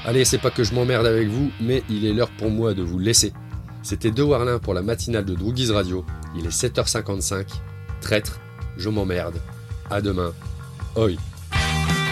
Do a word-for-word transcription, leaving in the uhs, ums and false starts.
Allez, c'est pas que je m'emmerde avec vous, mais il est l'heure pour moi de vous laisser. C'était De Warlin pour la matinale de Droogies Radio. Il est sept heures cinquante-cinq. Traître, je m'emmerde. À demain. Oi.